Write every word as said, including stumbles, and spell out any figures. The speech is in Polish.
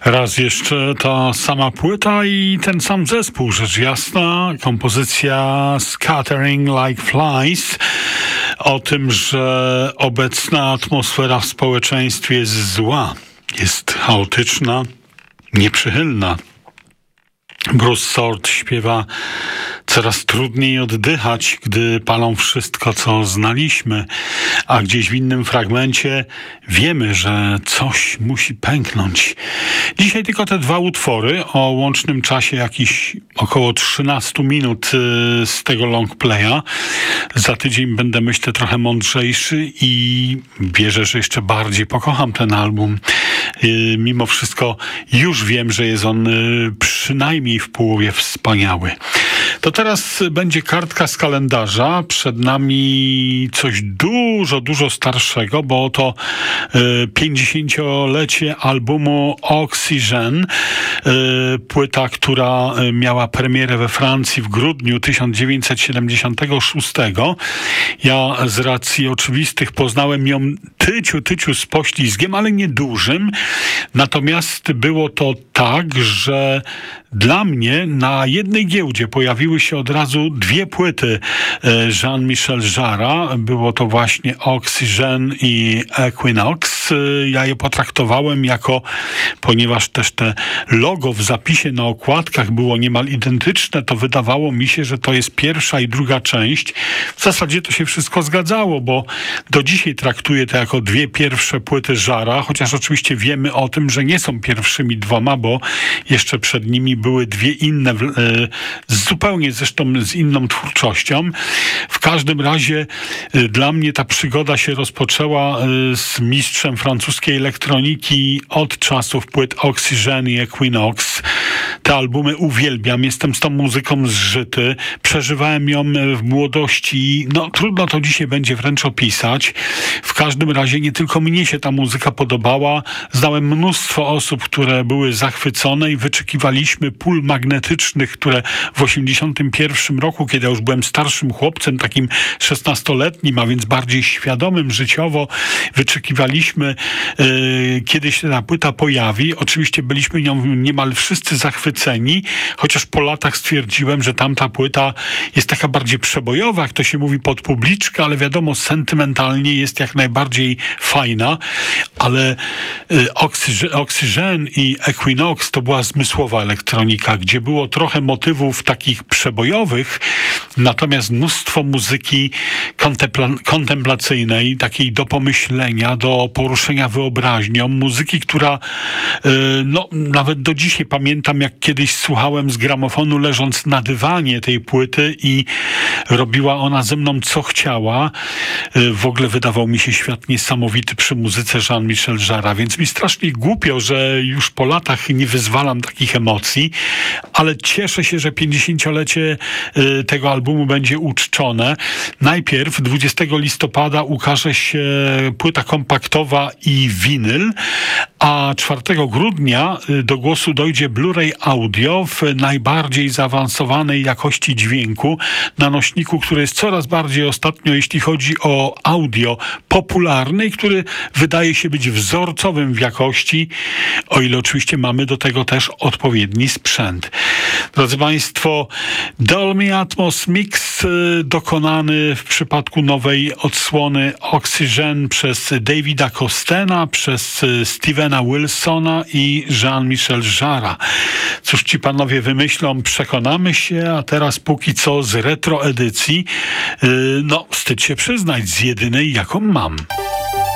Raz jeszcze ta sama płyta i ten sam zespół, rzecz jasna. Kompozycja Scattering Like Flies. O tym, że obecna atmosfera w społeczeństwie jest zła, jest chaotyczna, nieprzychylna. Bruce Sword śpiewa: coraz trudniej oddychać, gdy palą wszystko, co znaliśmy, a gdzieś w innym fragmencie wiemy, że coś musi pęknąć. Dzisiaj tylko te dwa utwory o łącznym czasie jakiś około trzynaście minut z tego long playa. Za tydzień będę, myślę, trochę mądrzejszy i wierzę, że jeszcze bardziej pokocham ten album. Mimo wszystko już wiem, że jest on przynajmniej w połowie wspaniały. To teraz będzie kartka z kalendarza. Przed nami coś dużo, dużo starszego, bo oto pięćdziesięciolecie albumu Oxygen. Płyta, która miała premierę we Francji w grudniu tysiąc dziewięćset siedemdziesiątego szóstego. Ja z racji oczywistych poznałem ją tyciu, tyciu z poślizgiem, ale niedużym. Natomiast było to tak, że dla mnie na jednej giełdzie pojawiły się od razu dwie płyty Jean-Michel Jarra. Było to właśnie Oxygen i Equinox. Ja je potraktowałem jako, ponieważ też te logo w zapisie na okładkach było niemal identyczne, to wydawało mi się, że to jest pierwsza i druga część. W zasadzie to się wszystko zgadzało, bo do dzisiaj traktuję to jako dwie pierwsze płyty Jarra, chociaż oczywiście wiemy o tym, że nie są pierwszymi dwoma, bo jeszcze przed nimi były dwie inne, zupełnie zresztą z inną twórczością. W każdym razie dla mnie ta przygoda się rozpoczęła z mistrzem francuskiej elektroniki od czasów płyt Oxygen i Equinox. Te albumy uwielbiam, jestem z tą muzyką zżyty, przeżywałem ją w młodości, no trudno to dzisiaj będzie wręcz opisać. W każdym razie nie tylko mnie się ta muzyka podobała, znałem mnóstwo osób, które były zachwycone i wyczekiwaliśmy pól magnetycznych, które w osiemdziesiątym pierwszym roku, kiedy ja już byłem starszym chłopcem, takim szesnastoletnim, a więc bardziej świadomym życiowo, wyczekiwaliśmy, yy, kiedy się ta płyta pojawi. Oczywiście byliśmy nią niemal wszyscy zachwyceni, chociaż po latach stwierdziłem, że tamta płyta jest taka bardziej przebojowa, jak to się mówi, pod publiczkę, ale wiadomo, sentymentalnie jest jak najbardziej fajna, ale yy, Oxygen, Oxygen i Equinox to była zmysłowa elektronika, gdzie było trochę motywów takich przebojowych, natomiast mnóstwo muzyki kontempla- kontemplacyjnej, takiej do pomyślenia, do poruszenia wyobraźnią, muzyki, która yy, no, nawet do dzisiaj pamiętam, jak kiedyś słuchałem z gramofonu, leżąc na dywanie tej płyty i robiła ona ze mną co chciała. Yy, w ogóle wydawał mi się świat niesamowity przy muzyce Jean-Michel Jarra, więc mi strasznie głupio, że już po latach nie wyzwalam takich emocji, ale cieszę się, że pięćdziesięciolecie y, tego albumu będzie uczczone. Najpierw dwudziestego listopada ukaże się płyta kompaktowa i winyl, a czwartego grudnia y, do głosu dojdzie Blu-ray audio w najbardziej zaawansowanej jakości dźwięku na nośniku, który jest coraz bardziej ostatnio, jeśli chodzi o audio, popularny i który wydaje się być wzorcowym w jakości, o ile oczywiście mamy do tego też odpowiedni sprzęt. Drodzy Państwo, Dolby Atmos Mix dokonany w przypadku nowej odsłony Oxygen przez Davida Costena, przez Stevena Wilsona i Jean-Michel Jarra. Cóż ci panowie wymyślą, przekonamy się, a teraz póki co z retro edycji, no wstyd się przyznać, z jedynej jaką mam.